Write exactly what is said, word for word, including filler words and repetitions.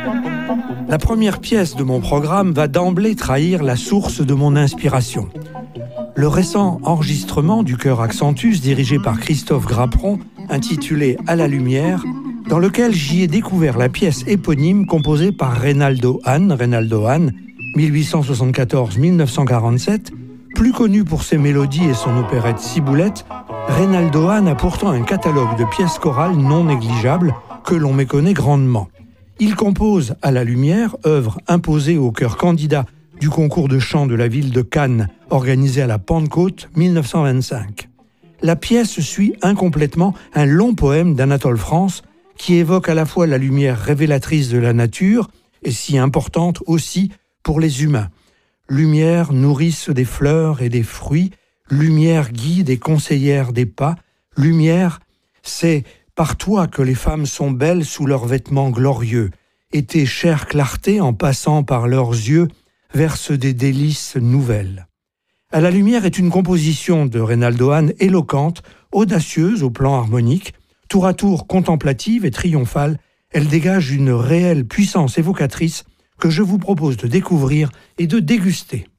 La première pièce de mon programme va d'emblée trahir la source de mon inspiration. Le récent enregistrement du chœur Accentus dirigé par Christophe Graperon, intitulé « À la lumière », dans lequel j'y ai découvert la pièce éponyme composée par Reynaldo Hahn, Reynaldo Hahn, mille huit cent soixante-quatorze à mille neuf cent quarante-sept. Plus connu pour ses mélodies et son opérette Ciboulette, Reynaldo Hahn a pourtant un catalogue de pièces chorales non négligeables que l'on méconnaît grandement. Il compose « À la lumière », œuvre imposée au chœur candidat du concours de chant de la ville de Cannes, organisé à la Pentecôte mille neuf cent vingt-cinq. La pièce suit incomplètement un long poème d'Anatole France qui évoque à la fois la lumière révélatrice de la nature et si importante aussi pour les humains. Lumière nourrice des fleurs et des fruits, lumière guide et conseillère des pas, lumière, c'est par toi que les femmes sont belles sous leurs vêtements glorieux, et tes chères clartés en passant par leurs yeux versent des délices nouvelles. À la lumière est une composition de Reynaldo Hahn éloquente, audacieuse au plan harmonique, tour à tour contemplative et triomphale. Elle dégage une réelle puissance évocatrice que je vous propose de découvrir et de déguster.